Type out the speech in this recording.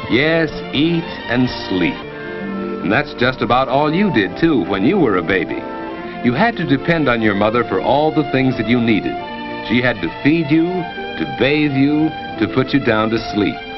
Yes, eat and sleep. And that's just about all you did, too, when you were a baby. You had to depend on your mother for all the things that you needed. She had to feed you, to bathe you, to put you down to sleep.